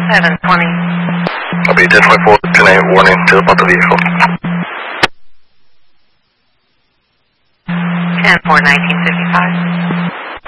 720. I'll be 1024, 10-8 warning to about the vehicle. 10-4, 1955.